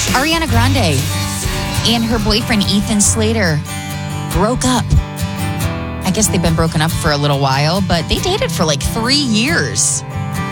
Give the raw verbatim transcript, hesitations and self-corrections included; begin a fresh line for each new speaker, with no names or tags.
Ariana Grande and her boyfriend Ethan Slater broke up. I guess they've been broken up for a little while, but they dated for like three years.